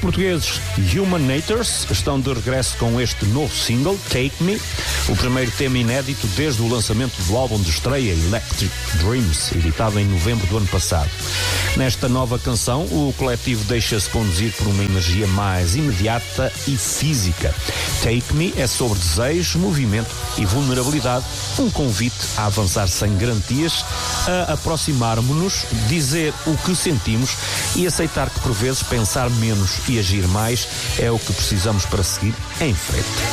portugueses Human Natures estão de regresso com este novo single, Take Me, o primeiro tema inédito desde o lançamento do álbum de estreia Electric Dreams, editado em novembro do ano passado. Nesta nova canção, o coletivo deixa-se conduzir por uma energia mais imediata e física. Take Me é sobre desejo, movimento e vulnerabilidade, um convite a avançar sem garantias, a aproximarmos-nos, dizer o que sentimos e aceitar que por vezes pensar menos e agir mais é o que precisamos para seguir em frente.